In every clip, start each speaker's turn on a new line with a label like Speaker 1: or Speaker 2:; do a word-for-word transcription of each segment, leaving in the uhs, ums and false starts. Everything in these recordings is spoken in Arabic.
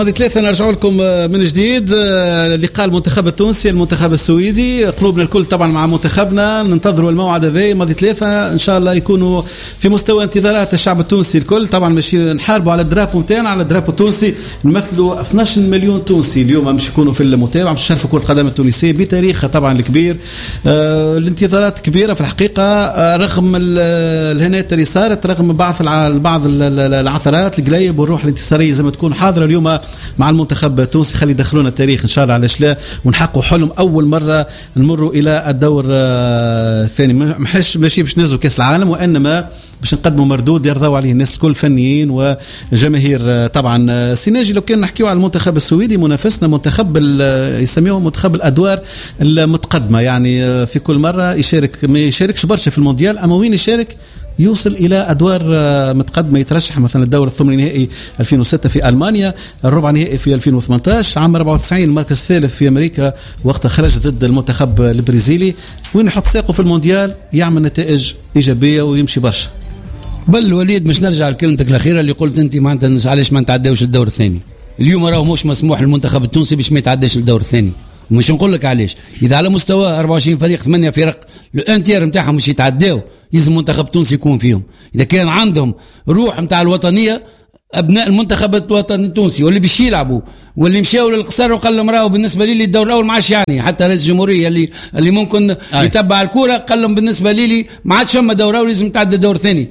Speaker 1: هذه ثلاثة نرجع لكم من جديد. لقاء المنتخب التونسي المنتخب السويدي، قلوبنا الكل طبعا مع منتخبنا، ننتظروا الموعد هذا ماضي ثلاثة ان شاء الله يكونوا في مستوى انتظارات الشعب التونسي الكل. طبعا ماشي نحاربوا على الدرابو نتاعنا، على الدرابو التونسي، نمثلوا اثناش مليون تونسي اليوم مش يكونوا في المتابعة، مش يشرفوا كرة القدم التونسية بتاريخها طبعا الكبير. آه الانتظارات كبيرة في الحقيقة، آه رغم الهنات اللي صارت، رغم بعض بعض العثرات القليب والروح الانتصارية زي ما تكون حاضرة اليوم مع المنتخب التونسي. خلي يدخلونا التاريخ ان شاء الله، علاش لا، ونحققوا حلم اول مره نمروا الى الدور الثاني. محش ماشي باش ننزلوا كاس العالم، وانما باش نقدموا مردود يرضوا عليه الناس الكل، فنيين وجماهير. طبعا سيناجي لو كان نحكيوا على المنتخب السويدي، منافسنا منتخب يسميوه منتخب الادوار المتقدمه، يعني في كل مره يشارك، ما يشاركش برشا في المونديال، اما وين يشارك يوصل إلى أدوار متقدمة، يترشح مثلا الدور الثماني نهائي ألفين وستة في ألمانيا، الربع نهائي في ألفين وثمانية عشر، عام أربعة وتسعين المركز الثالث في أمريكا وقت خرج ضد المنتخب البرازيلي، وين يحط ساقه في المونديال يعمل نتائج إيجابية ويمشي برشا.
Speaker 2: بل وليد مش نرجع لكلمتك الأخيرة اللي قلت أنت معناتها علاش ما نتعداوش الدور الثاني. اليوم راهو مش مسموح للمنتخب التونسي باش ما يتعداش الدور الثاني، ومش نقول لك علاش. إذا على مستوى أربعة وعشرين فريق، ثمانية فرق الانتير نتاعهم مش يتعداو، يلزم المنتخب التونسي يكون فيهم. إذا كان عندهم روح نتاع الوطنية، أبناء المنتخب الوطني التونسي واللي باش يلعبوا واللي مشاو للقصر وقال لهم راهو بالنسبة لي الدور الأول ما عادش، يعني حتى رئيس الجمهورية اللي اللي ممكن أي. يتبع الكرة قال لهم بالنسبة لي ما عادش فما دور أول، لازم تعدى دور ثاني.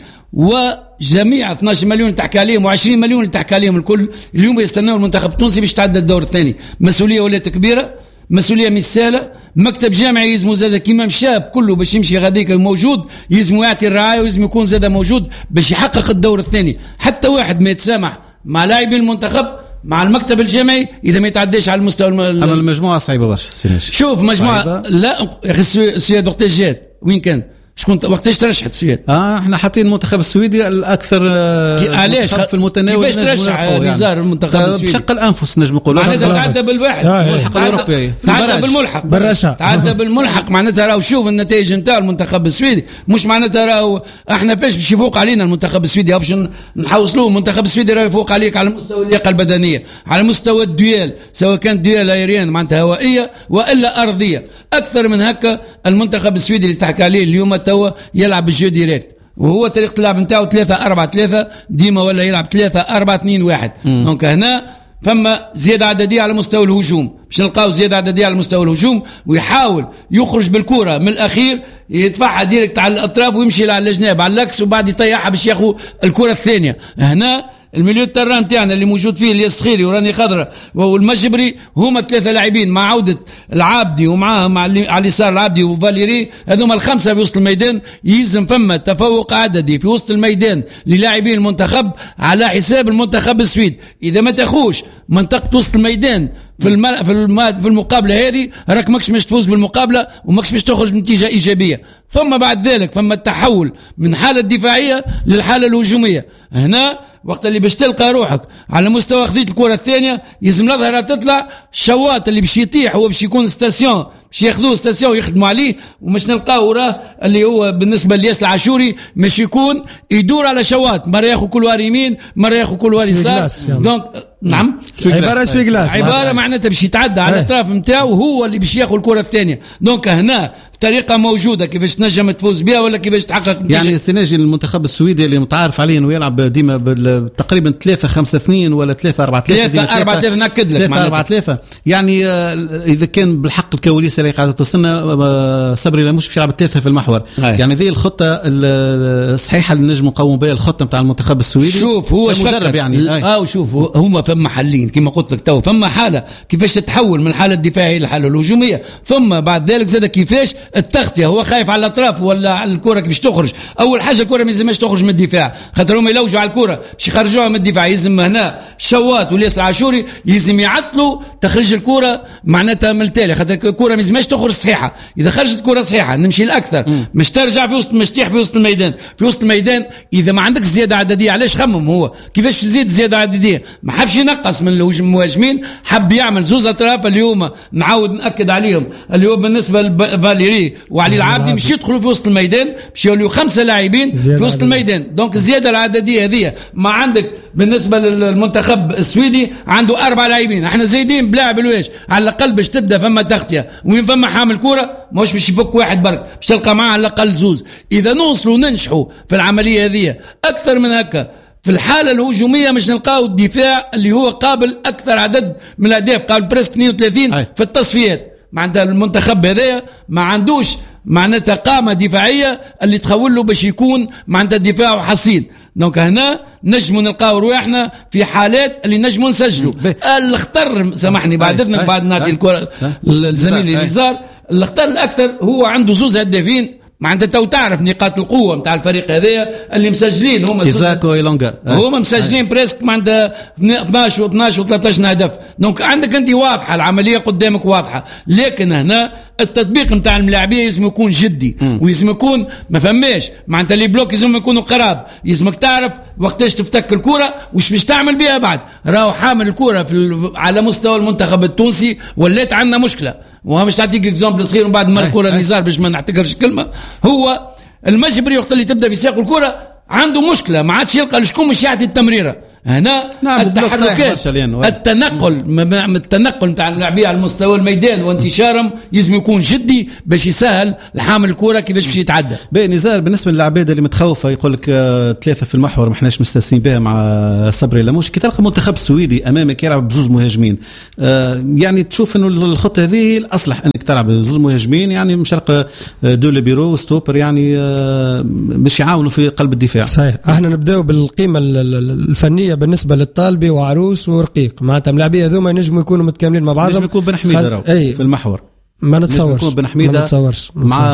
Speaker 2: وجميع اثناش مليون تحكي عليهم وعشرين مليون تحكي عليهم الكل اليوم يستناوا المنتخب التونسي باش تعدى الدور الثاني. مسؤولية ولات كبيرة، مسؤولية مش سهلة. مكتب جامعي يلزمو زاد كيما مشاب كله باش يمشي غاديك موجود، يلزمو يعطي الرعاية ويلزم يكون زاد موجود باش يحقق الدور الثاني. حتى واحد ما يتسامح مع لاعبين المنتخب مع المكتب الجامعي إذا ما يتعداش على المستوى الم...
Speaker 1: أما المجموعة صعيبة برشا.
Speaker 2: شوف مجموعة صعيبة. لا يا أخي السويد وقتاش جات وين كان؟ شكون وقتاش ترشحت السويد؟ اه
Speaker 1: احنا حاطين المنتخب السويدي الاكثر
Speaker 2: علاش
Speaker 1: في المتناول.
Speaker 2: كيفاش ترشح نزار المنتخب السويدي؟
Speaker 1: بشق الانفس نجم نقولوا
Speaker 2: معناتها تعدى بالواحد
Speaker 1: الملحق الاوروبي،
Speaker 2: تعدى بالملحق
Speaker 3: بالرشا،
Speaker 2: تعدى بالملحق. معناتها راهو شوف النتائج نتاع المنتخب السويدي، مش معناتها راهو احنا فاش باش يفوق علينا المنتخب السويدي باش نحوصلوه. المنتخب السويدي راهو يفوق عليك على مستوى اللياقه البدنيه، على مستوى الديال، سواء كان ديال ايريان معناتها هوائيه والا ارضيه. اكثر من هكا المنتخب السويدي اللي تحكي عليه اليوم توا يلعب بالجو ديريكت، وهو طريقه اللعب نتاعو ثلاثة أربعة ثلاثة ديما، ولا يلعب ثلاثة أربعة اثنين واحد. دونك هنا فما زياده عدديه على مستوى الهجوم، باش نلقاو زياده عدديه على مستوى الهجوم، ويحاول يخرج بالكره من الاخير يدفعها ديريكت على الاطراف ويمشي على الجناب على الاكس، وبعد يطيحها باش ياخذ الكره الثانيه. هنا المليون التران تاعنا اللي موجود فيه اللي الصخيري وراني خضرة والمجبري هما ثلاثه لاعبين، مع عوده العابدي ومعاهم على اليسار العابدي وفاليري، هذوما الخمسه في وسط الميدان. يلزم فما تفوق عددي في وسط الميدان للاعبين المنتخب على حساب المنتخب السويد. اذا ما تاخوش منطقه وسط الميدان في المل... في, الم... في المقابله هذه راك ماكش باش تفوز بالمقابله وماكش باش تخرج بنتيجه ايجابيه. ثم بعد ذلك فما التحول من حاله الدفاعيه للحاله الهجوميه. هنا وقت اللي باش تلقى روحك على مستوى خذيت الكره الثانيه يلزم الظهر تطلع شوات اللي باش يطيح هو باش يكون ستاسيون باش ياخذوه ستاسيون ويخدموا عليه، ومش نلقاو وراه اللي هو بالنسبه لياس العاشوري مش يكون يدور على شوات، مره ياخذ كل وار يمين مره ياخذ كل وار يسار. دونك نعم
Speaker 3: عباره سوي جلاس،
Speaker 2: عباره معناتها باش يتعدى على الاطراف نتاعو هو اللي باش ياخذ الكره الثانيه. دونك هنا طريقه موجوده كيفاش تنجم تفوز بها ولا كيفاش تحقق نتيجه.
Speaker 1: يعني السناجي المنتخب السويدي اللي متعارف عليه انه يلعب ديما تقريبا ثلاثة خمسة اثنين ولا ثلاثة أربعة ثلاثة
Speaker 2: ثلاثة أربعة ثلاثة ناكد لك
Speaker 1: ثلاثة أربعة ثلاثة. يعني اذا كان بالحق الكواليس اللي قاعده توصلنا صبري لا مش باش يلعب ثلاثه في المحور هاي. يعني ذي الخطه الصحيحه اللي نجم نقوم بها الخطه نتاع المنتخب السويدي.
Speaker 2: شوف هو
Speaker 1: مدرب يعني
Speaker 2: اه شوف هما فما حلين كما قلت لك تو، فما حاله كيفاش تتحول من الحاله الدفاعيه للحاله الهجوميه، ثم بعد ذلك زاد كيفاش التغطيه. هو خايف على الاطراف ولا على الكره باش تخرج. اول حاجه الكره ما يلزمهاش تخرج من الدفاع، خاطر هما يلوجوا على الكره باش يخرجوها من الدفاع. يلزم هنا شوات وليس العاشوري يلزم يعطلوا تخرج الكره معناتها من التالي، خاطر الكره ما يلزمهاش تخرج صحيحه. اذا خرجت كره صحيحه نمشي الاكثر م. مش ترجع في وسط مش تيح في وسط الميدان. في وسط الميدان اذا ما عندك زياده عدديه علاش خمم هو كيفاش تزيد زياده عدديه؟ ما حبش يجي نقص من المهاجمين، حب يعمل زوز اطراف اليوم نعاود ناكد عليهم اللي هو بالنسبه لفاليري وعلي العابدي مش يدخلوا في وسط الميدان، مش يوليو خمسه لاعبين في وسط الميدان. دونك الزياده العدديه هذه ما عندك بالنسبه للمنتخب السويدي عنده اربع لاعبين، احنا زايدين بلاعب الواش على الاقل باش تبدا فما تغطيه وين فما حامل كوره مش باش يفك واحد برك، باش تلقى معاه على الاقل زوز. اذا نوصلوا ننجحوا في العمليه هذه اكثر من هكا في الحالة الهجومية مش نلقاو الدفاع اللي هو قابل أكثر عدد من الأهداف، قابل بريسك اثنين وثلاثين أي. في التصفيات معناتها المنتخب هذايا ما عندوش معناتها قامة دفاعية اللي تخول له باش يكون معناتها الدفاع حصين. دونك هنا نجموا نلقاو رواحنا في حالات اللي نجموا نسجلوا. الخطر سامحني بعد اذنك بعد نعطي الكرة للزميل اللي زار، الخطر الأكثر هو عنده زوز هدافين معناتها تو تعرف نقاط القوه نتاع الفريق هذايا اللي مسجلين هما
Speaker 1: إيزاكو إيلونغا
Speaker 2: هما مسجلين بريسك معناتها اثناش و12 و13 هدف. دونك عندك انت واضحه العمليه قدامك واضحه، لكن هنا التطبيق نتاع الملاعبيه لازم يكون جدي ولازم يكون ما فماش معناتها لي بلوك لازم يكونوا قراب، لازمك تعرف وقتاش تفتك الكره وش باش تعمل بها بعد. راهو حامل الكره في على مستوى المنتخب التونسي ولات عندنا مشكله، وها مش تعطيك اكزامبل صغير وبعد ما الكره نزار باش ما نحتكرش كلمه. هو المجبري وقت اللي تبدا في ساق الكره عنده مشكله ما عادش يلقى لشكون مش يعطي التمريره. هنا نعم التحركات التنقل التنقل نتاع اللاعبين على مستوى الميدان وانتشارهم لازم يكون جدي باش يسهل الحامل الكره كيفاش باش يتعدى.
Speaker 1: باهي نزار بالنسبه للعباد اللي متخوفه يقول لك آه ثلاثه في المحور ما احناش مستسلمين بها مع صبري لاموش، كي تلقى المنتخب السويدي امامك يلعب بزوز مهاجمين آه يعني تشوف انه الخطه هذه الاصلح انك تلعب بزوز مهاجمين، يعني مش تلقى دول بيرو وستوبر يعني آه باش يعاونوا في قلب الدفاع.
Speaker 3: صحيح. احنا نبداو بالقيمه الفنيه بالنسبه للطالبي وعروس ورقيق معناتها ملاعبيه هذوما ينجموا يكونوا متكاملين مع بعضهم.
Speaker 1: نجم يكون بن حميده خز...
Speaker 3: أي.
Speaker 1: في المحور
Speaker 3: ما نتصورش
Speaker 1: بن حميده
Speaker 3: ما نتصورش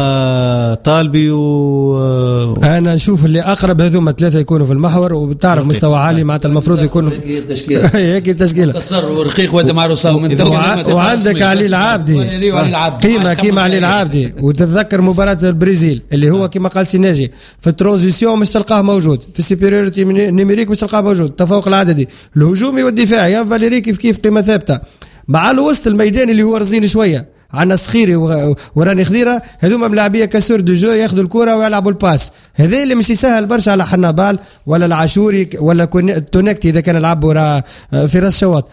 Speaker 1: مع طالبي و
Speaker 3: انا نشوف اللي اقرب هذوما ثلاثه يكونوا في المحور وبتعرف مستوى عالي معناتها المفروض يكونوا هيك تشكيله
Speaker 2: تصرف ورقيق وهذا معروف من
Speaker 3: وعندك علي العابدي قيمه كيما علي العابدي. وتتذكر مباراه البرازيل اللي هو كما قال سيناجي في الترانزيسيون مش تلقاه موجود، في السوبيريورتي نيميريك مش تلقاه موجود، التفوق العددي الهجومي والدفاعي يا فاليري كيف كيف قيمه ثابته مع الوسط الميدان اللي هو رزين شويه عنا سخيري وراني خضيره هذوما ملاعبيه كسور دو جو ياخذوا الكره ويلعبوا الباس. هذا اللي مش يسهل برشا على حنابال ولا العاشوري ولا تونكتي اذا كان يلعب ورا في راس شواط.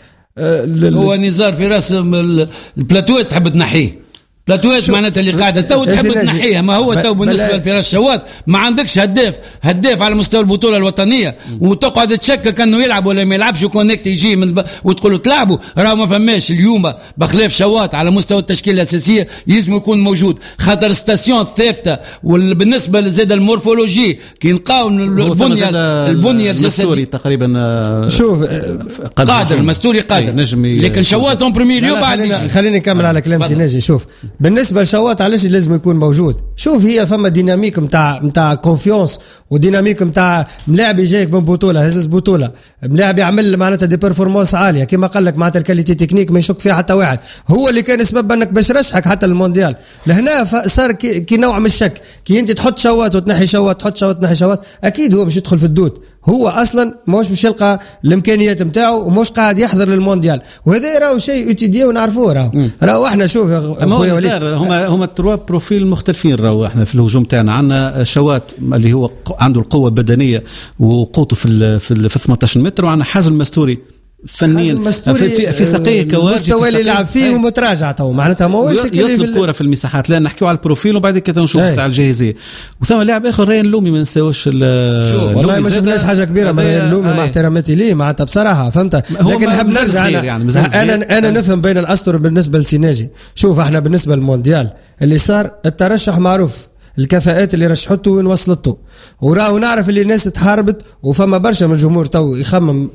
Speaker 2: هو نزار في راس البلاتوات تحب تنحيه بلاتوات معناتها اللي قاعده تو تحب تنحيها. ما هو تو بالنسبه لفراس شواط ما عندكش هداف هداف على مستوى البطوله الوطنيه وتقعد تشكك انه يلعب ولا ما يلعبش وكونكت يجي من ب... وتقول له تلعبوا راه ما فماش اليوم بخلاف شواط على مستوى التشكيله الاساسيه لازم يكون موجود خاطر ستاسيون ثابته. وبالنسبه لزاد المورفولوجي كي نلقاو البنيه البنيه الجسديه
Speaker 3: تقريبا شوف
Speaker 2: قادر المستوري قادر لكن شواط اون بريمير يوم بعد.
Speaker 3: خليني نكمل على كلام سيناجي. شوف بالنسبه لشواط علاش لازم يكون موجود؟ شوف هي فما ديناميك نتاع نتاع كونفيونس وديناميك نتاع ملاعب جايك من بطوله هزز بطوله ملاعب يعمل معناتها دي بيرفورمانس عاليه كما قال لك معناتها الكاليتي تكنيك ما يشك فيها حتى واحد، هو اللي كان سبب انك باش رشحك حتى المونديال. لهنا صار كي, كي نوع من الشك كي انت تحط شواط وتنحي شواط تحط شواط وتنحي شواط اكيد هو باش يدخل في الدود. هو اصلا ماهوش باش يلقى الامكانيات نتاعو ومش قاعد يحضر للمونديال وهذا راهو شيء اتيديو ونعرفوه راهو راهو احنا شوف يا اخويا وليد
Speaker 1: هما هما التروا بروفيل مختلفين. راهو احنا في الهجوم تاعنا عندنا شواط اللي هو عنده القوه البدنيه وقوته في في, في ثمانية عشر متر، وعندنا حازم مستوري فنيا في, في, في سقيه كواجب
Speaker 3: المستوى اللي يلعب فيه ومتراجع تو معناتها ماهوش
Speaker 1: يطلب الكره في المساحات. لا نحكيو على البروفيل وبعد كده نشوف الساعه الجاهزيه. وثم لاعب اخر ريان لومي ما نساوش
Speaker 3: والله ما شفناش حاجه كبيره من ريان لومي مع احتراماتي ليه معناتها بصراحه فهمت. لكن نحب نرجع أنا, يعني انا انا نفهم بين الاسطر بالنسبه لسيناجي. شوف احنا بالنسبه للمونديال اللي صار الترشح معروف الكفاءات اللي رشحته وين وصلته وراه نعرف اللي الناس تحاربت وفما برشا من الجمهور تو يخمم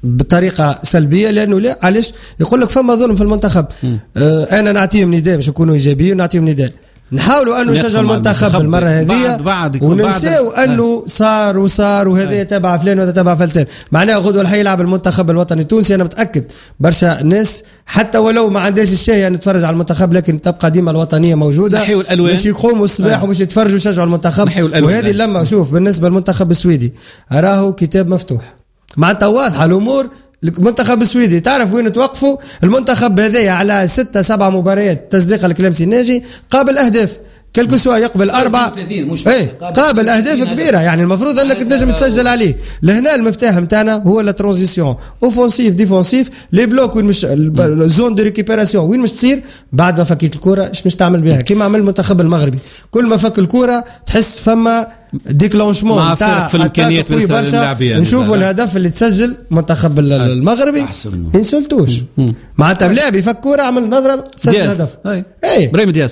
Speaker 3: بطريقه سلبيه لانه لا علاش يقول لك فما ظلم في المنتخب. آه انا نعطيهم نداء باش يكونوا ايجابيين ونعطيهم نداء نحاولوا انه نشجع المنتخب المره هذه وننساو انه صار وصار وهذا تبع فلان وهذا تبع فلان. معناه غدوه الحي يلعب المنتخب الوطني التونسي. انا متاكد برشا ناس حتى ولو ما عندهاش الشيء يعني نتفرج على المنتخب لكن تبقى ديما الوطنيه موجوده باش يقوموا الصباح وباش يتفرجوا يشجعوا المنتخب. وهذه لما شوف بالنسبه للمنتخب السويدي راهو كتاب مفتوح معناتها واضحه الامور المنتخب السويدي تعرف وين توقفوا المنتخب هذايا على ستة سبعة مباريات تصديق الكلام سيناجي قابل أهداف كلكو سوا يقبل أربعة ايه قابل أهداف كبيرة يعني المفروض أنك تنجم تسجل عليه. لهنا المفتاح متاعنا هو لا ترانزيسيون اوفونسيف ديفونسيف لي بلوك وين مش الزون دو ريكيبيراسيون وين مش تصير بعد ما فكيت الكرة ايش مش تعمل بها كيما عمل المنتخب المغربي كل ما فك الكرة تحس فما ديكلونشمون
Speaker 1: تاع في الامكانيات
Speaker 3: اللاعبين. نشوفوا الهدف اللي تسجل منتخب المغربي ما نسولتوش معناتها بلاعب يفك كرة عمل نظرة سجل هدف.
Speaker 1: اي ابراهيم دياز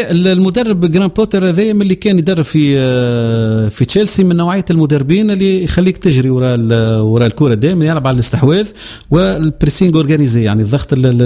Speaker 1: المدرب جران بوتر هذا من اللي كان يدرب في في تشيلسي من نوعيه المدربين اللي يخليك تجري وراء وراء الكره دائما يلعب على الاستحواذ والبريسينغ اورغانيزي يعني الضغط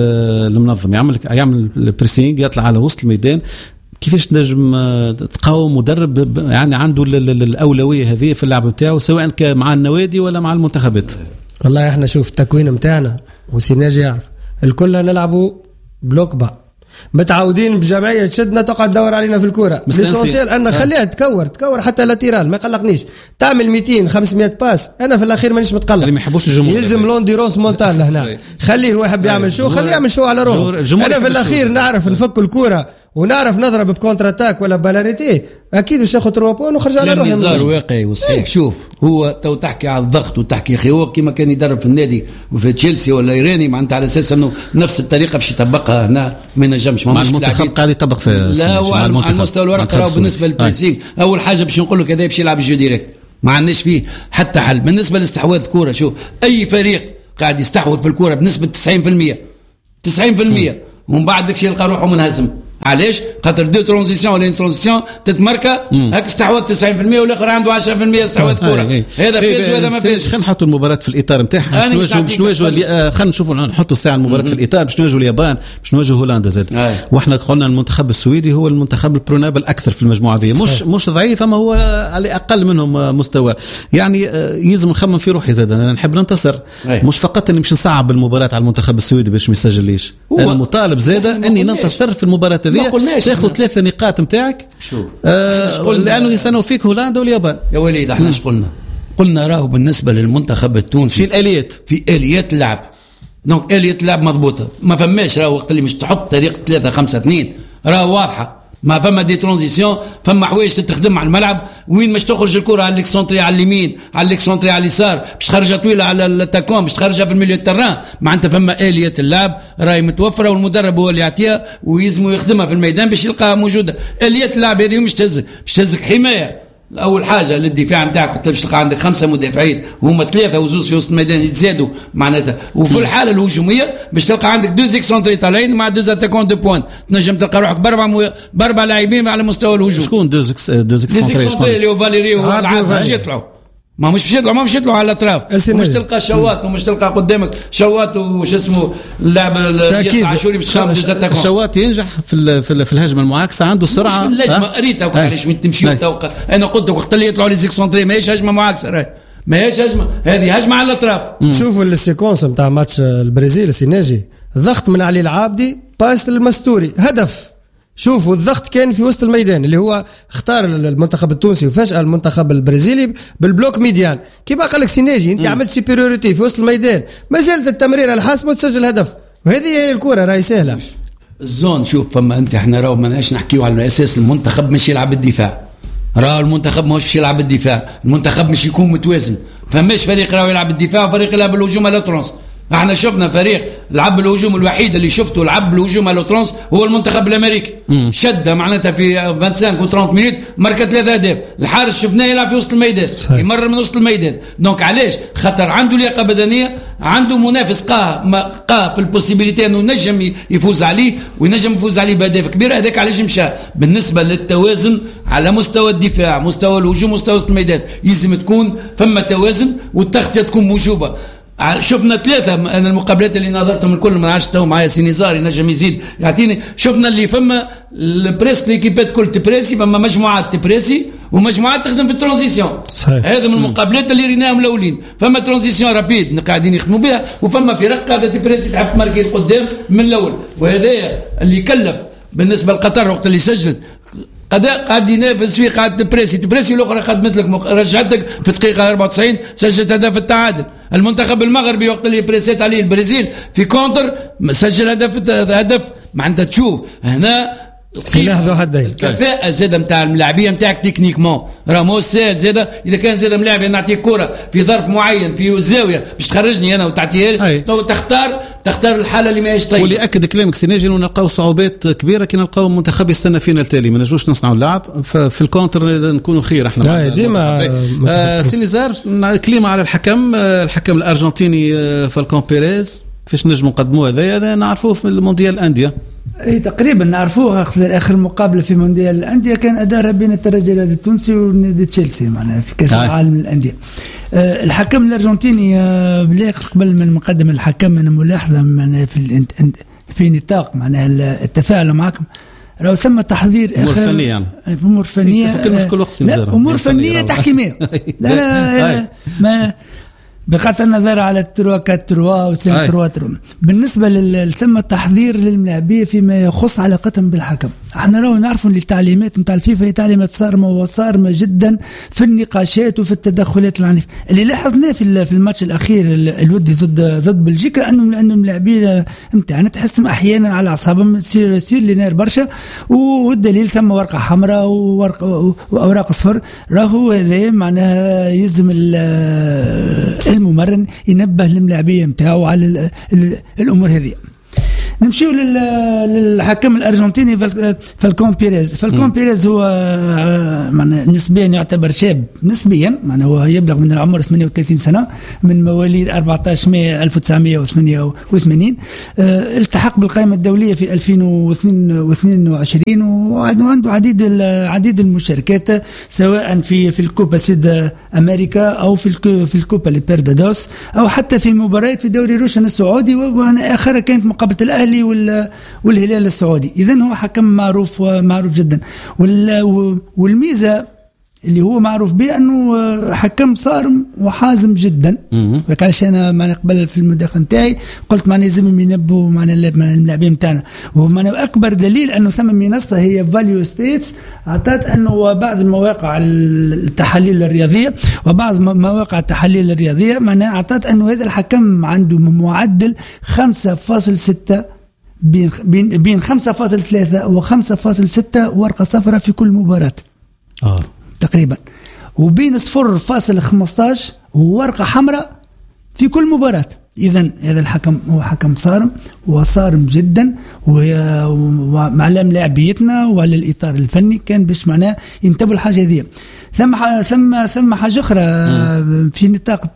Speaker 1: المنظم يعمل يعمل البريسينغ يطلع على وسط الميدان. كيفاش نجم تقاوم مدرب يعني عنده الاولويه هذه في اللعب نتاعو سواء مع النوادي ولا مع المنتخبات؟
Speaker 3: والله احنا شوف التكوين نتاعنا وسيناجي يعرف الكل نلعبوا بلوك با متعودين بجمعيه تشدنا تقعد تدور علينا في الكوره ليسونسيال ان خليها تكور تكور حتى لاتيرال ما يقلقنيش تعمل مئتين خمسمائة باس انا في الاخير مانيش متقلق
Speaker 1: ما يحبوش الجمهور
Speaker 3: يلزم لونديرونس مونتال هنا خليه هو يحب يعمل شو خليه يعمل شو على روحه انا في الاخير نعرف نفك الكوره ونعرف نضرب بكونتر اتاك ولا بالاريتي اكيد باش ياخذ ثلاثة بوين ونخرج على روحه.
Speaker 2: نزار واقعي وصحيح. شوف هو تو تحكي على الضغط وتحكي اخي هو كما كان يدرب في النادي وفي تشيلسي ولا ايراني معناتها على اساس انه نفس الطريقه باش يطبقها هنا ما ينجمش
Speaker 1: مع المنتخب قاعد يطبق في
Speaker 2: لا على المستوى الورق راهو بالنسبه للبريسينغ اول حاجه باش نقول لك هذا باش يلعب الجو ديريكت ما عندناش فيه حتى حل. بالنسبه لاستحواذ الكره شوف اي فريق قاعد يستحوذ في الكره بنسبه تسعين بالمئة تسعين بالمئة ومن بعد داك الشيء يلقى روحه منهزم. علاش؟ خاطر دو ترانزيسيون ولا ترانزيسيون تتمركا هاك استحواذ تسعين بالمئة والاخر عنده عشرة بالمئة استحواذ كره هذا فاز وهذا ما فاز.
Speaker 1: خلينا نحطوا المباراه في الاطار نتاعها باش نواجهوا باش نواجهوا خلينا نشوفوا نحطوا ساعه المباراه في الاطار باش نواجهوا اليابان باش نواجهوا هولندا زاد. واحنا قلنا المنتخب السويدي هو المنتخب البرونابل الاكثر في المجموعه هذه مش مش ضعيف اما هو على اقل منهم مستوى يعني يلزم نخمم في روحي زاد انا نحب ننتصر مش فقط اني مش نصعب المباراه على المنتخب السويدي باش ما يسجليش انا مطالب زاد اني ننتصر في المباراه هذه تاخذ ثلاثة نقاط متاعك
Speaker 2: شوف
Speaker 1: آه لأنه يستنوا فيك هولندا واليابان.
Speaker 2: يا وليد احنا ايش قلنا؟ قلنا راهو بالنسبة للمنتخب التونسي
Speaker 1: في الآليات
Speaker 2: في آليات اللعب دونك آليات اللعب مضبوطة ما فماش راهو وقت اللي مش تحط طريقة ثلاثة خمسة اثنين راهو واضحة ما فما دي ترانزيسيون فما حوايج تتخدم على الملعب وين مش تخرج الكرة على الاكسونتري على اليمين على الاكسونتري على اليسار باش تخرجها طويلة على التاكون باش تخرجها في الميليو التران معناتها فما آلية اللعب راهي متوفرة والمدرب هو اللي يعطيها ويزمو يخدمها في الميدان باش يلقاها موجودة. آلية اللعب هذه مش تهزك باش تهزك حماية اول حاجه للدفاع نتاعك باش تلقى عندك خمسه مدافعين وهما ثلاثه وزوز في وسط الميدان يتزادوا معناتها وفي الحاله الهجوميه باش تلقى عندك دوز اكسونتري طالعين مع دوز اتاكون دو بوين تنجم تلقى روحك باربع مو... باربع لاعبين على مستوى الهجوم.
Speaker 1: شكون دوز اكس... دوز
Speaker 2: اكسونتري اللي هو فاليري والعاب باش يطلعوا ما مش باش يطلعوا ما مش يطلعوا على الاطراف مش تلقى شوات ومش تلقى قدامك شوات وش اسمه اللاعب ياسر عاشوري باش تخدم دوز اتاكون.
Speaker 1: شوات ينجح في في الهجمه المعاكسه عنده السرعه
Speaker 2: مش الهجمه قريتها علاش وين تمشيو توقع انا قلت وقت اللي يطلعوا لي زيكسونتري ماهيش هجمه معاكسه راهي ماهيش هجمه هذه هجمه على الاطراف.
Speaker 3: شوفوا السيكونس نتاع ماتش البرازيل السيناجي ضغط من علي العابدي باس للمستوري هدف. شوفوا الضغط كان في وسط الميدان اللي هو اختار المنتخب التونسي وفجأة المنتخب البرازيلي بالبلوك ميديان كيما قال لك سيناجي انت عملت سوبيريوريتي في وسط الميدان ما زالت التمريره الحاسمه وتسجل هدف وهذه هي الكره راهي سهله.
Speaker 2: الزون شوف فما انت احنا راهو ماناش نحكيو على اساس المنتخب مش يلعب الدفاع راهو المنتخب مش يلعب الدفاع المنتخب مش يكون متوازن فماش فريق راهو يلعب الدفاع وفريق يلعب الهجوم على ترونس. احنا شفنا فريق لعب الهجوم الوحيد اللي شفته لعب الهجوم على ترونس هو المنتخب الامريكي شد معناتها في خمسة وعشرين و30 مينوت ماركت ثلاثة اهداف. الحارس شفناه يلعب في وسط الميدان يمر من وسط الميدان دونك علاش خاطر عنده لياقه بدنيه عنده منافس قاه قاه في البوسيبيليتي انه نجم يفوز عليه وينجم يفوز عليه باهداف كبيره هذاك علاش مشى. بالنسبه للتوازن على مستوى الدفاع مستوى الهجوم مستوى وسط الميدان يلزم تكون فما توازن والتغطيه تكون موجوبه. شفنا ثلاثة أنا المقابلات اللي نظرتهم الكل ما عادش تو معايا سينيزار ينجم يزيد يعطيني شفنا اللي فما البريس ليكيبات كل تبريسي فما مجموعات تبريسي ومجموعات تخدم في الترانزيسيون. هذا من المقابلات اللي ريناهم الاولين فما ترانزيسيون رابيد قاعدين يخدموا بها وفما فرق قاعده تبريسي تحب تماركي القدام من الاول وهذا اللي كلف بالنسبه لقطر وقت اللي سجلت اداء قاعد ينافس فيه قاعد تبريسي تبريسي الاخرى خدمت لك رجعتك في دقيقه أربعة وتسعين سجلت هدف التعادل. المنتخب المغربي وقت اللي بريسيت عليه البرازيل في كونتر سجل هدف هدف معناتها تشوف هنا
Speaker 3: سلاح ذو حدين.
Speaker 2: الكفاءة زادة نتاع الملاعبية نتاعك تكنيكمون راموس سال زادة إذا كان زادة ملاعب نعطيك كرة في ظرف معين في زاوية باش تخرجني أنا وتعطيها لي تختار تختار الحالة اللي ماهيش طيبة.
Speaker 1: واللي أكد كلامك سيناجي إنه نلقاو صعوبات كبيرة كي نلقاو منتخب يستنى فينا التالي ما نجوش نصنعوا اللعب في الكونتر نكونوا خير احنا
Speaker 3: ديما.
Speaker 1: آه سينيزار كلمة على الحكم الحكم الأرجنتيني فالكون بيريز كيفاش نجموا نقدموه هذا هذا نعرفوه في المونديال الأندية.
Speaker 4: اي تقريبا نعرفوها. اخر مقابله في مونديال الانديه كان ادارها بين الترجي التونسي ونادي تشيلسي معنا في كاس العالم للانديه. أه الحكم الارجنتيني أه قبل من مقدم الحكم من ملاحظه من في في نطاق معناها التفاعل معكم لو ثم تحضير
Speaker 1: امور فنيه يعني
Speaker 4: امور فنيه
Speaker 1: في كل وقت
Speaker 4: لا امور فنيه تحكيميه لا لا ما بقطع النظر على التروا كاتروا وسين تروا تروا. بالنسبة للثم التحضير للملاعبية فيما يخص علاقتهم بالحكم احنا راهو نعرفوا ان التعليمات نتاع الفيفا هي تعليمات صارمة وصارمة جدا في النقاشات وفي التدخلات العنيفة اللي لاحظناه في في الماتش الأخير الودي ضد ضد بلجيكا انه لأنه الملاعبية نتاعنا تحسهم احيانا على اعصابهم يصير يصير لنار برشا والدليل ثم ورقة حمراء وورقة واوراق اصفر راهو هذا معناها يلزم الممرن ينبه الملاعبية متاعه على الأمور هذه. نمشيو للحكم الأرجنتيني فالكون بيريز. فالكون بيريز هو نسبيا يعتبر شاب نسبيا معناه هو يبلغ من العمر ثمانية وثلاثين سنة من مواليد أربعة عشر مايو ألف وتسعمائة وثمانية وثمانين. التحق بالقائمة الدولية في ألفين واثنين وعشرين وعنده عديد عديد المشاركات سواء في في الكوبا سيد أمريكا أو في في الكوبا ليبردادوس أو حتى في مباريات في دوري روشن السعودي وآخرها كانت مقابلة الأهلي والهلال السعودي. إذن هو حكم معروف ومعروف جدا. والميزة اللي هو معروف به أنه حكم صارم وحازم جدا. وكالش أنا ما نقبل في المداخلة متاعي قلت معنا يزم ينبو معنا اللاعبين متاعنا ومعنا أكبر دليل أنه ثم منصة هي فاليو ستيتس أعطت أنه بعض المواقع التحاليل الرياضية وبعض مواقع التحاليل الرياضية معنا أعطت أنه هذا الحكم عنده معدل خمسة فاصلة ستة بين بين بين خمسة فاصلة ثلاثة و خمسة فاصلة ستة ورقة صفراء في كل مباراة.
Speaker 1: آه.
Speaker 4: تقريبا وبين صفر فاصل خمستاش ورقة حمراء في كل مباراة. إذن هذا الحكم هو حكم صارم وصارم جدا ومع لاعبيتنا وعلى الإطار الفني كان باش معناه ينتبه الحاجة ذي. ثم ثم ثم حاجة أخرى في نطاق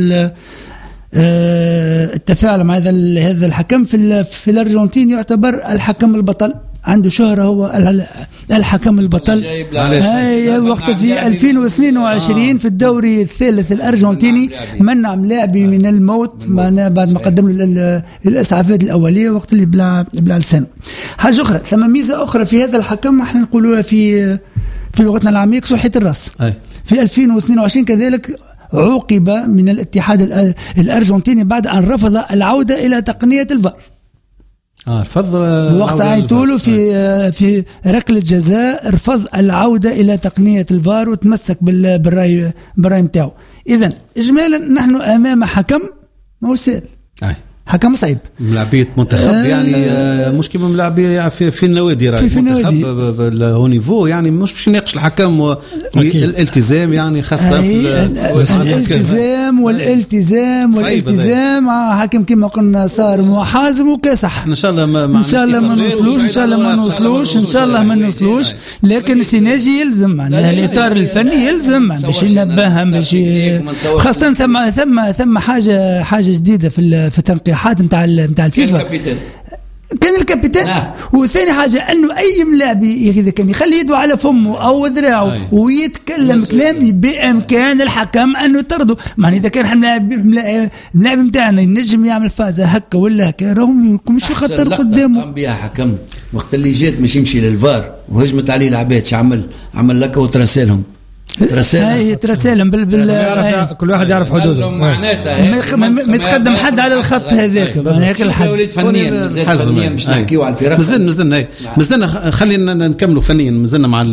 Speaker 4: التفاعل مع هذا هذا الحكم في في الأرجنتين يعتبر الحكم البطل عنده شهرة هو الحكم البطل. هاي وقت في ألفين واثنين وعشرين في الدوري الثالث الأرجنتيني منع لاعبي من الموت معنا بعد ما قدم له الإسعافات الأولية وقت اللي بلع بلع لسانه. حاجة أخرى ثم ميزة أخرى في هذا الحكم احنا نقولوها في في لغتنا العامية كسوحية الرأس. في ألفين واثنين وعشرين كذلك عوقب من الاتحاد الأرجنتيني بعد أن رفض العودة إلى تقنية الفار.
Speaker 1: اه رفض
Speaker 4: وقت عيطوله في في ركله جزاء رفض العوده الى تقنيه الفار وتمسك بالراي بالراي نتاعو. اذا اجمالا نحن امام حكم موسال حكم صعيب
Speaker 1: ملاعبيه منتخب آه يعني آه مش كيما ملاعبيه في, في النوادي
Speaker 4: في, في النوادي
Speaker 1: هو نيفو يعني مش باش يناقش الحكم والالتزام يعني خاصه في
Speaker 4: الالتزام والالتزام والالتزام حكم كما قلنا صار وحازم وكاسح.
Speaker 1: ان شاء الله ما
Speaker 4: ان شاء الله ما نوصلوش ان شاء الله ما نوصلوش ان شاء الله ما نوصلوش لكن سيناجي يلزم معناها الاطار الفني يلزم باش ينبههم باش خاصه ثم ثم ثم حاجه حاجه جديده في في التنقيح حاد نتاع نتاع الفيفا كان الكابيتان آه. وثاني حاجة أنه أي ملاعبي إذا كان يخلي يده على فمه أو ذراعه آه. ويتكلم كلام بإمكان الحكم أنه يطرده. معني إذا كان ملاعب ملاعب متاعنا ينجم يعمل فازة هكا ولا هكا راهم مش خطر قدامه.
Speaker 2: قام بها حكم وقت اللي جات مش يمشي للفار وهجمت عليه العباد عمل عمل لك وترسلهم
Speaker 4: هاي ترسالم بال بال
Speaker 3: كل واحد يعرف حدوده
Speaker 4: معناتها ما يتقدم حد على الخط هذاك هيك الحد
Speaker 2: وليد فنيا فنيا مش نحكيو على الفرق
Speaker 1: مازلنا مازلنا مازلنا خلينا نكملوا فنيا مازلنا مع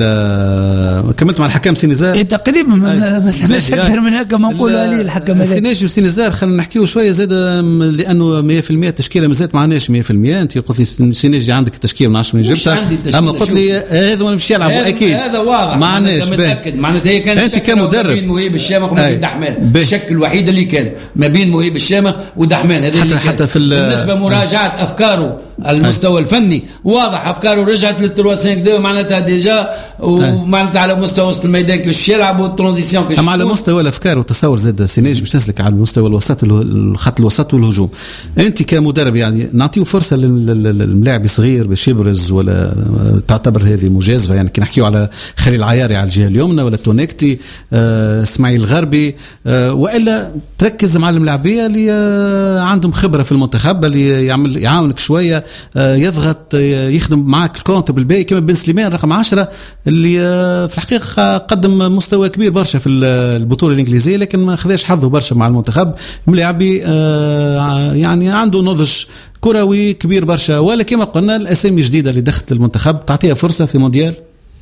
Speaker 1: كملت مع الحكام سينيزار
Speaker 4: تقريبا مش اكثر من هكا ما نقولوا عليه الحكم هذا
Speaker 1: سيناجي وسينيزار. خلينا نحكيو شويه زاد لانه مية بالمية التشكيله مازالت معناش مية بالمية. انت قلت لي سيناجي عندك التشكيله من عشرة من جبتها اما قلت لي هذا ما مش يلعبوا اكيد
Speaker 2: هذا واضح
Speaker 1: معناش
Speaker 2: متاكد معناتها هي كان
Speaker 1: انت كمدرب
Speaker 2: بين مهيب الشامخ وما بين دحمان الشك الوحيد اللي كان ما بين مهيب الشامخ ودحمان هذا
Speaker 1: حتى حتى في
Speaker 2: بالنسبه مراجعه افكاره على المستوى الفني واضح افكاره رجعت لل خمسة دو معناتها ديجا ومعناتها على مستوى وسط الميدان كيفاش يلعبوا الترانزيسيون كيفاش
Speaker 1: اما على مستوى الافكار والتصور زاد سيناج باش تسلك على المستوى الوسط الخط الوسط والهجوم. انت كمدرب يعني نعطيه فرصه للملاعب صغير باش يبرز ولا تعتبر هذه مجازفه يعني كي نحكيو على خليل العياري على الجهه اليمنى ولا تونيكتي آه اسماعيل الغربي آه والا تركز مع الملاعبيه اللي آه عندهم خبره في المنتخب اللي يعمل يعاونك شويه آه يضغط آه يخدم معاك الكونت بالباقي كما بن سليمان رقم عشرة اللي آه في الحقيقه قدم مستوى كبير برشا في البطوله الانجليزيه لكن ما خذاش حظه برشا مع المنتخب. ملاعبي آه يعني عنده نضج كروي كبير برشا ولا كما قلنا الاسامي الجديده اللي دخلت المنتخب تعطيها فرصه في مونديال.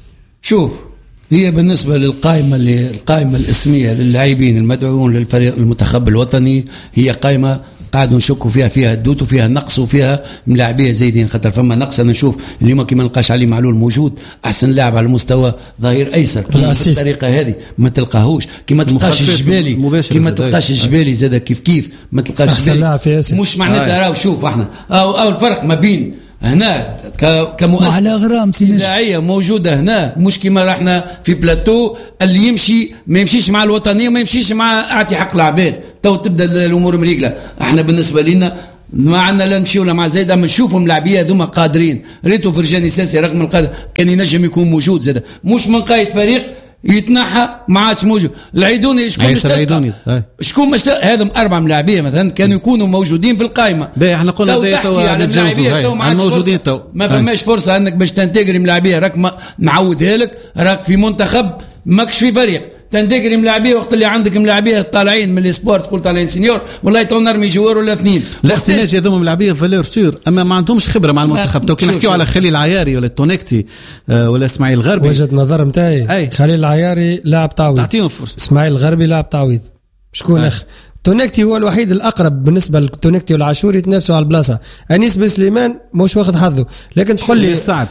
Speaker 2: شوف هي بالنسبة للقائمة القائمة الاسمية للاعبين المدعوون للفريق المنتخب الوطني هي قائمة قاعدوا نشكوا فيها فيها الدوت وفيها نقص وفيها ملاعبيه زايدين خاطر فما نقص. انا نشوف اليوم كيما نلقاش علي معلول موجود احسن لاعب على مستوى ظهير ايسر بالطريقه هذه ما تلقاهوش كيما تلقاش الجبالي كيما تلقاش الجبالي زاد كيف كيف ما تلقاش
Speaker 3: احسن لاعب في اسر
Speaker 2: مش معناتها راهو شوف احنا او او الفرق ما بين هنا كمؤسسة
Speaker 4: على غرام
Speaker 2: إذاعية موجودة هنا مش كما رحنا في بلاتو اللي يمشي ما يمشيش مع الوطنية ما يمشيش مع اعطي حق العباد تو تبدأ الأمور مريقلة. احنا بالنسبة لنا ما عندنا لا نمشي ولا مع زايد اما نشوفهم لاعبيه هذوما قادرين. ريتو فرجاني ساسي رغم القادر كان ينجم يكون موجود زاد مش من قائد فريق يتنحى ما عادش موجود. العيدوني شكون
Speaker 1: العيدوني
Speaker 2: شكون مش هذم اربع ملاعبيه مثلا كانوا يكونوا موجودين في القائمه.
Speaker 1: باهي احنا قلنا هذا تو نتجاوزوا الموجودين تو
Speaker 2: ما فماش فرصه انك باش تنتجري ملاعبيه راك نعودها لك راك في منتخب ماكش في فريق تندقري ملاعبيه وقت اللي عندك ملاعبيه طالعين من السبورت تقول طالعين سينيور والله تنرمي جوار ولا اثنين
Speaker 1: لا احتياج هذوما ملاعبيه فالور سور اما ما عندهمش خبره مع المنتخب. تو كي نحكيو على خليل العياري ولا تونيكتي آه ولا اسماعيل الغربي
Speaker 3: وجهه نظر نتاعي خليل العياري لاعب تعويض
Speaker 1: تعطيهم فرصه.
Speaker 3: اسماعيل الغربي لاعب تعويض شكون اخ تونيكتي هو الوحيد الأقرب بالنسبة لتونيكتي والعاشوري يتنافسوا على البلاصة. أنيس بن سليمان مش واخد حظه لكن تقول لي
Speaker 1: السعد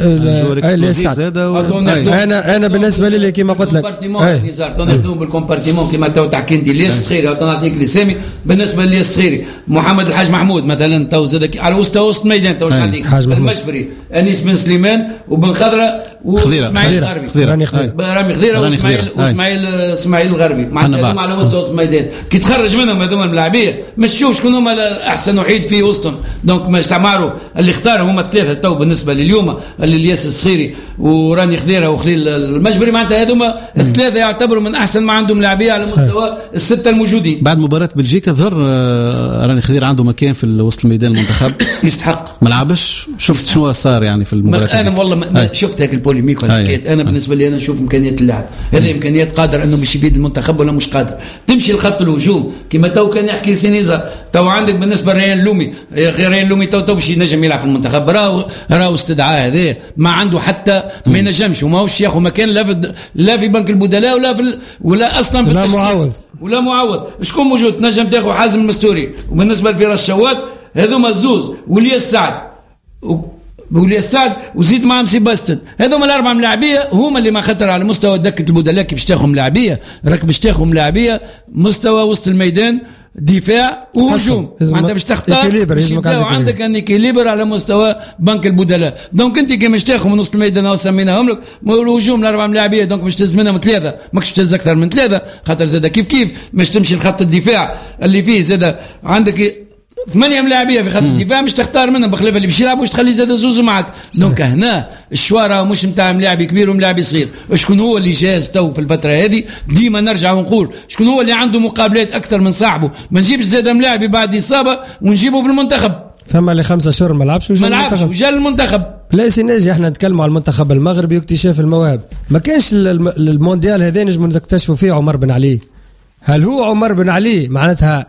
Speaker 3: السعد أنا أنا بالنسبة لي كما قلت لك
Speaker 2: تنخدموا بالكومبارتيمون كما تو تحكي انت ليس صغيري او نعطيك لسامي بالنسبة لي صغيري محمد الحاج محمود مثلا تو زاد على مستوى وسط الميدان تو عندك المشبري أنيس بن سليمان وبن خضرة واسماعيل الغربي رامي خضيرة واسماعيل واسماعيل اسماعيل الغربي معناتها على مستوى الميدان كي تخرج منهم هذوما الملاعبيه مش تشوف شكون هما الاحسن وحيد في وسطهم. دونك ما استعمروا اللي اختاروا هما ثلاثه تو بالنسبه لليوم اللي الياس الصخيري وراني خضيره وخليل المجبري معناتها هذوما الثلاثه يعتبروا من احسن ما عندهم لاعبيه على مستوى السته الموجودين.
Speaker 1: بعد مباراه بلجيكا ظهر راني خضيره عنده مكان في وسط الميدان المنتخب
Speaker 2: يستحق
Speaker 1: ما لعبش. شفت شنو صار يعني في المباراه
Speaker 2: انا والله ما شفت هيك البوليميك ولا حكيت انا بالنسبه لي انا نشوف امكانيات اللاعب هذه امكانيات قادر انه مش يفيد المنتخب ولا مش قادر تمشي الخط الهجوم كما تو كان يحكي سينيزا تو عندك بالنسبه لريان لومي يا اخي ريان لومي تو تو باش ينجم يلعب في المنتخب راهو راهو استدعاء هذا ما عنده حتى ما ينجمش وماهوش ياخذ مكان لا في لا في بنك البدلاء ولا في ولا اصلا في
Speaker 3: لا معوض
Speaker 2: ولا معوض. شكون موجود تنجم تاخذ حازم المستوري وبالنسبه لفراس شوات هذوما الزوز والياس سعد بولي السعد وزيد معهم سيباستن هذوما الاربع ملاعبيه هما اللي ما خطر على مستوى دكه البدلاء كي باش تاخذ ملاعبيه راك باش تاخذ ملاعبيه مستوى وسط الميدان دفاع وهجوم انت باش تختار باش عندك ان كيليبر على مستوى بنك البدلاء. دونك انت كي باش تاخذ من وسط الميدان او سميناهم لك الهجوم الاربع ملاعبيه دونك باش تهز منهم ثلاثه ماكش تهز اكثر من ثلاثه خاطر زاد كيف كيف باش تمشي لخط الدفاع اللي فيه زاد عندك ثمانية ملاعبيه في خط الدفاع مش تختار منهم بخلاف اللي باش يلعبوا واش تخلي زاد زوز معك. دونك هنا الشوارع مش نتاع ملاعب كبير وملاعب صغير. شكون هو اللي جاهز تو في الفتره هذه ديما نرجع ونقول شكون هو اللي عنده مقابلات اكثر من صاحبه ما نجيبش زاد ملاعب بعد اصابه ونجيبه في المنتخب.
Speaker 3: فما اللي خمسة شهور ما لعبش
Speaker 2: ما لعبش وجا المنتخب
Speaker 3: لا سيناجي احنا نتكلموا على المنتخب المغربي واكتشاف المواهب. ما كانش المونديال هذا نجم نكتشفوا فيه عمر بن علي. هل هو عمر بن علي معناتها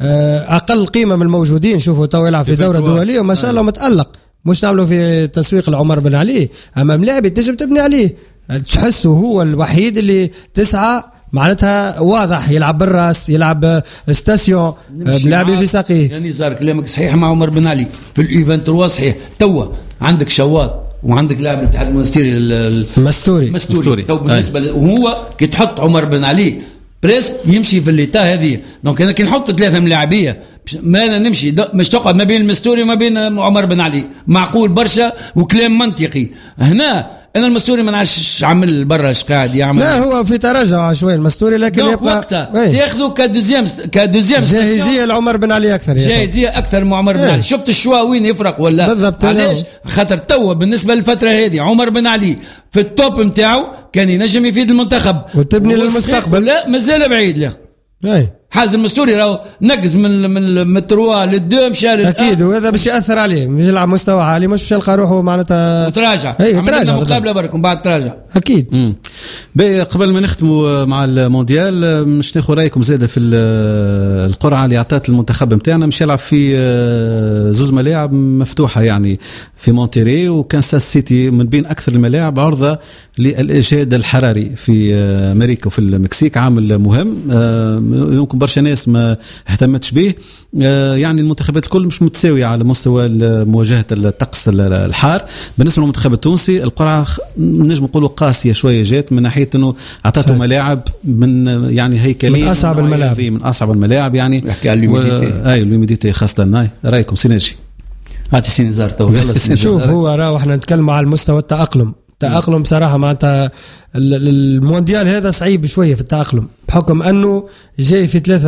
Speaker 3: اقل قيمه من الموجودين؟ شوفوا تو يلعب في دوره دوليه وما شاء الله متالق. مش نعملوا في تسويق لعمر بن علي، اما ملاعب تجب تبني عليه. تحسه هو الوحيد اللي تسعى معناتها واضح، يلعب بالراس، يلعب استاسيون، ملاعبي في ساقيه.
Speaker 2: يعني صار كلامك صحيح مع عمر بن علي في الايفنت تروا صحيح. توا عندك شواط وعندك لاعب الاتحاد المنستيري
Speaker 3: المستوري
Speaker 2: مستوري تو بالنسبه ل... وهو كي تحط عمر بن علي بريسك يمشي في الليتا هذه. دونك انا كي نحط ثلاثه ملاعبيه ما نمشي مش تقعد ما بين المستوري وما بين عمر بن علي، معقول برشا وكلام منطقي. هنا انا المستوري ما نعرفش عمل برا ايش قاعد يعمل.
Speaker 3: لا هو في تراجع شويه المستوري، لكن يبقى
Speaker 2: وقتها تاخذه كدوزيام كدوزيام
Speaker 3: جاهزيه لعمر بن علي اكثر،
Speaker 2: جاهزيه اكثر مع عمر بن علي. شفت الشوا وين يفرق ولا
Speaker 3: بالضبط؟
Speaker 2: علاش؟ خاطر توا بالنسبه للفتره هذه عمر بن علي في التوب نتاعو كان ينجم يفيد المنتخب
Speaker 3: وتبني للمستقبل.
Speaker 2: لا مازال بعيد له.
Speaker 3: اي
Speaker 2: حازم المستوري راهو نقز من من التروا للدو مشى
Speaker 3: اكيد، وهذا باش ياثر عليه، مش يلعب مستوى عالي، مش باش يلقى روحه معناتها
Speaker 2: وتراجع.
Speaker 3: اي تراجع
Speaker 2: مقابله بركم بعد تراجع
Speaker 3: اكيد.
Speaker 1: قبل ما نختموا مع المونديال مش ناخذ رايكم زاده في القرعه اللي عطات المنتخب نتاعنا. مش يلعب في زوز ملاعب مفتوحه يعني في مونتيري وكانساس سيتي، من بين اكثر الملاعب عرضه للاجهاد الحراري في امريكا وفي المكسيك. عامل مهم يمكن برشا ناس ما اهتمتش به. يعني المنتخبات الكل مش متساويه على مستوى مواجهه الطقس الحار. بالنسبه للمنتخب التونسي القرعه نجم نقولوا قاسيه شويه، جات من ناحيه انه اعطته ملاعب من يعني هيكليه
Speaker 3: من اصعب الملاعب
Speaker 1: من اصعب الملاعب يعني
Speaker 2: نحكي على الهيوميديتي.
Speaker 1: اي الهيوميديتي خاصه. رايكم سيناجي؟
Speaker 2: هاتي سينزار تو يلا.
Speaker 3: شوف هو راه احنا نتكلم على المستوى التاقلم. تأقلم صراحة معناتها المونديال هذا صعيب شوية في التأقلم، بحكم أنه جاي في ثلاثة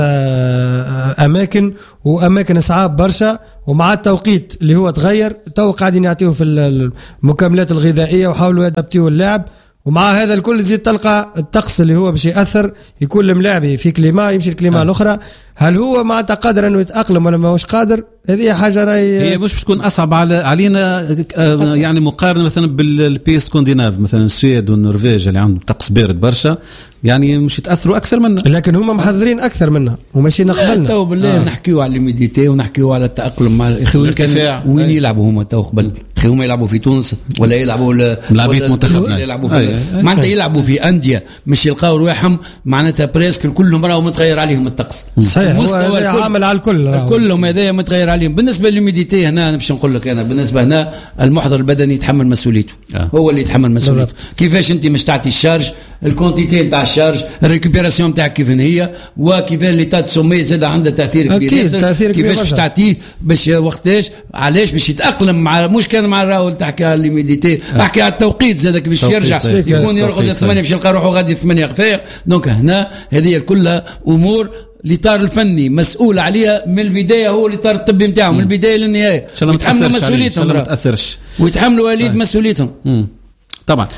Speaker 3: أماكن وأماكن صعاب برشا، ومع التوقيت اللي هو تغير تو قاعدين يعطيه في المكملات الغذائية وحاولوا يدبتيوا اللعب. ومع هذا الكل زيد تلقى الطقس اللي هو باش يأثر، يكون الملاعب في كليما يمشي الكليما الأخرى. هل هو معناتها قادر أنه يتأقلم ولا ما هوش قادر؟ هذه حاجة راي
Speaker 1: هي مش بتكون أصعب على علينا يعني مقارنة مثلا بالبي سكونديناف مثلا السويد والنرويج اللي عندهم طقس بارد برشا، يعني مش يتأثروا أكثر منا،
Speaker 3: لكن هم محذرين أكثر منا وماشيين قبلنا.
Speaker 2: تو بالله آه. نحكيوا على الميديتي ونحكيوا على التأقلم مع الارتفاع. وين يلعبوا هم تو قبل؟ خي هم يلعبوا في تونس ولا يلعبوا
Speaker 1: ملاعبية منتخبنا؟
Speaker 2: يلعبوا في معناتها يلعبوا في أندية مش يلقاو رواحهم معناتها بريسك كلهم راهو متغير عليهم الطقس.
Speaker 3: صحيح هو عامل على الكل
Speaker 2: كلهم هذايا متغير عليهم. بالنسبة للميديتي هنا باش نقول لك أنا بالنسبة هنا المحضر البدني يتحمل مسؤوليته آه. هو اللي يتحمل مسؤوليته. كيفاش أنت مش تعطي الشارج الكونتيتي نتاع الشارج الريكوبيراسيون نتاعك كيف هي، وكيف اللي تاتسومي زاد عنده تاثير كبير. كيفاش باش تعطيه باش وقتاش علاش باش يتاقلم مع مش كان مع الراول تحكي على الميديتي آه. احكي على التوقيت زاد كيفاش يرجع يكون يرقد ثمانية باش يلقى روحه غادي ثمانية خفايق. دونك هنا هذه كلها امور الاطار الفني مسؤول عليها من البدايه، هو الاطار الطبي نتاعو من البدايه للنهايه، ويتحملوا مسؤوليتهم
Speaker 1: ما تاثرش
Speaker 2: ويتحملوا وليد مسؤوليتهم
Speaker 1: طبعا.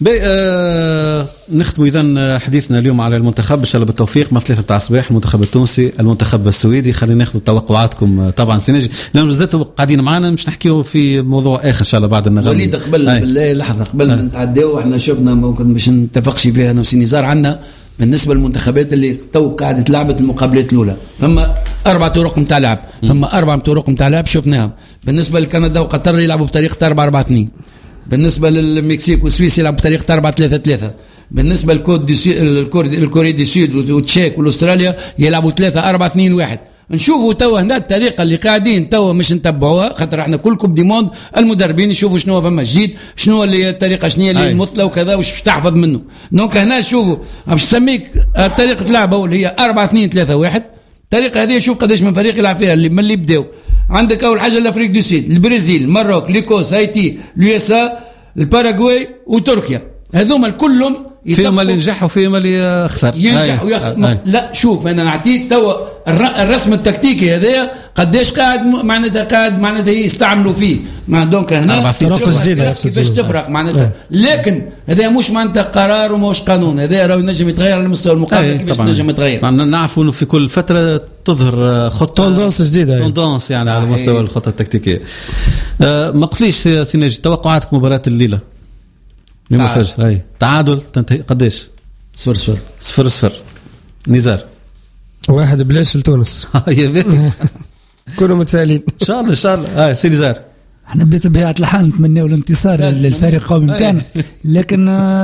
Speaker 1: آه نختم اذا حديثنا اليوم على المنتخب ان شاء الله بالتوفيق مع ثلاثه تاع الصباح، المنتخب التونسي المنتخب السويدي. خلينا ناخذ توقعاتكم طبعا سيناجي لانه زادوا قاعدين معنا مش نحكيوا في موضوع اخر ان شاء الله بعد النغمه.
Speaker 2: وليد قبل أي. بالله لحظه قبل ما نتعداو احنا شفنا ممكن باش نتفقش فيها انا وسينيزار عندنا بالنسبه للمنتخبات اللي تو قاعده لعبت المقابلات الاولى فما اربع طرق نتاع لعب، فما اربع طرق نتاع لعب شفناهم. بالنسبه لكندا وقطر يلعبوا بطريقه أربعة أربعة اثنين، بالنسبه للمكسيك والسويس يلعب بطريقه أربعة ثلاثة ثلاثة، بالنسبه للكود دي سي... الكوري دي سود والتشيك والاستراليا يلعبوا ثلاثة أربعة اثنين واحد. نشوفوا توا هنا الطريقه اللي قاعدين توا مش نتبعوها، خاطر احنا كل كوب دي موند المدربين يشوفوا شنو فما جديد، شنو اللي الطريقه شنو اللي المثلى وكذا وش باش تحفظ منه. دونك هنا شوفوا باش نسميك طريقه لعبه اللي هي أربعة اثنين ثلاثة واحد. الطريقه هذه شوف قداش من فريق يلعب فيها اللي من اللي بداوا. عندك اول حاجه الافريق دو سيد، البرازيل، الماروك، ليكوس، هايتي، اليوسا، الباراغواي وتركيا، هذوما كلهم
Speaker 1: فيهم اللي نجح وفيهم اللي خسر
Speaker 2: ينجح ويخسر. لا شوف انا نعطيك توا الرسم التكتيكي هذايا قداش قاعد معناتها قاعد معناتها يستعملوا فيه مع دونك هنا
Speaker 3: طرق جديده
Speaker 2: كيفاش تفرق معناتها. لكن هذا مش معناتها قرار ومش قانون، هذا راه ينجم يتغير على مستوى المقابله كيفاش ينجم يتغير.
Speaker 1: نعرفوا انه في كل فتره تظهر خطه
Speaker 3: توندونس جديده
Speaker 1: توندونس يعني على مستوى الخطه التكتيكيه. أه ما قلتليش سيناجي توقعاتك مباراة الليلة يوم الفجر؟ هاي تعادل تنتهي قديش؟
Speaker 2: صفر صفر
Speaker 1: صفر صفر. نزار
Speaker 3: واحد بلاش لتونس.
Speaker 1: يا بيت
Speaker 3: كونوا متفائلين
Speaker 1: ان شاء الله ان شاء الله. هاي سي نزار
Speaker 4: احنا بطبيعة الحال نتمنوا الانتصار للفريق القومي بتاعنا، لكن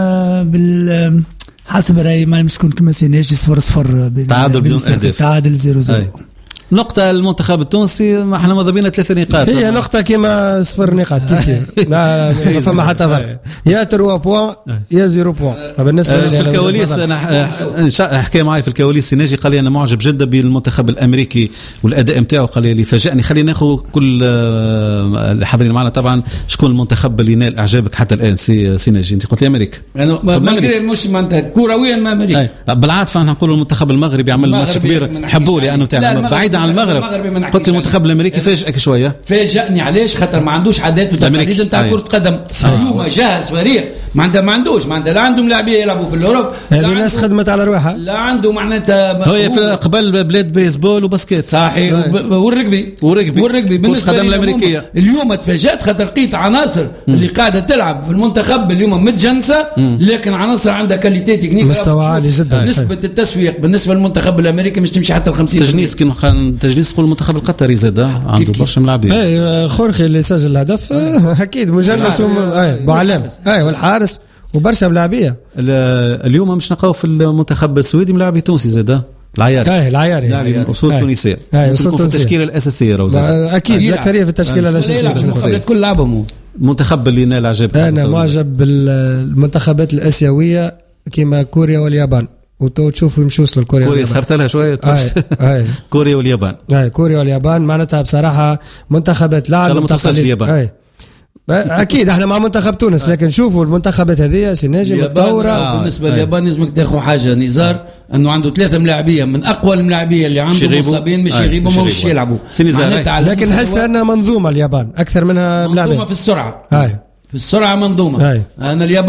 Speaker 4: بال حسب رأيي ما تكون كما سيناجي صفر صفر
Speaker 1: تعادل بدون اهداف،
Speaker 2: تعادل زيرو زيرو.
Speaker 1: نقطة المنتخب التونسي، ما احنا ماذا بينا ثلاثة نقاط،
Speaker 3: هي نقطة كما صفر نقاط كيف ما فما حتى فرق، يا ثلاثة بوان يا صفر بوان. بالنسبة
Speaker 1: في الكواليس انا حكى معي في الكواليس سيناجي قال لي انا معجب جدا بالمنتخب الامريكي والاداء نتاعو، قال لي فاجأني. خلينا ناخذ كل اللي حاضرين معنا طبعا، شكون المنتخب اللي نال اعجابك حتى الان سي سيناجي؟ انت قلت لي امريكا،
Speaker 2: يعني مش معناتها كرويا ما امريكا
Speaker 1: بالعاده، احنا نقول المنتخب المغربي عمل ماتش كبير حبوا لي انه تاع بعيد عن المغرب. قلت المنتخب الامريكي فاجئك شويه.
Speaker 2: فاجئني علاش؟ خاطر ما عندوش عادات وتقاليد نتاع كره قدم. اليوم جاهز فريق ما عنده ما عندوش ما عنده لا عندهم لاعبين يلعبوا في الاوروب،
Speaker 3: هذه ناس خدمت على روحها،
Speaker 2: لا عنده معناتها
Speaker 1: هي في قبل بلاد بيسبول وباسكيت
Speaker 2: صحيح والرجبي
Speaker 1: والرجبي
Speaker 2: والرجبي
Speaker 1: بالنسبه القدم الامريكيه.
Speaker 2: اليوم تفاجأت خاطر لقيت عناصر اللي قاعده تلعب في المنتخب اليوم متجنسه، لكن عناصر عندها كاليتي تكنيك
Speaker 3: مستوى عالي جدا.
Speaker 2: نسبه التسويق بالنسبه للمنتخب الامريكي مش تمشي حتى ل خمسين بالمئة.
Speaker 1: تجنيس كي كان تجنيس تقول المنتخب القطري زاد عنده برشا ملاعبين.
Speaker 3: اي خورخي اللي سجل الهدف اكيد مجنس ابو علام اي والحارس وبرشا ملاعبيه.
Speaker 1: اليوم مش نلقاو في المنتخب السويدي ملاعبي تونسي زاد العياري.
Speaker 3: اي العياري
Speaker 1: لاعبي من اصول تونسيه،
Speaker 3: اي اصول
Speaker 1: في التشكيله الاساسيه روزا
Speaker 3: اكيد الاكثريه في التشكيله الاساسيه.
Speaker 2: المنتخبات كل لعبهم.
Speaker 1: المنتخب اللي نال عجب
Speaker 3: انا معجب بالمنتخبات الاسيويه كيما كوريا واليابان، وتو تشوفوا يمشوا لكوريا.
Speaker 1: كوريا صارت لها شويه كوريا واليابان.
Speaker 3: اي كوريا واليابان معناتها بصراحه منتخبات لا عندهم
Speaker 1: اليابان.
Speaker 3: اكيد احنا مع منتخب تونس، لكن شوفوا المنتخبات هذه سيناجي متطوره.
Speaker 2: آه بالنسبه لليابان لازمك تاخذ حاجه نزار انه عنده ثلاثه ملاعبيه من اقوى الملاعبيه اللي عندهم مصابين مش يغيبوا مش يلعبوا،
Speaker 3: لكن حس انها منظومه اليابان اكثر منها
Speaker 2: منظومه في السرعه.
Speaker 3: هاي
Speaker 2: في السرعه منظومه.
Speaker 3: هاي.
Speaker 2: انا اليابان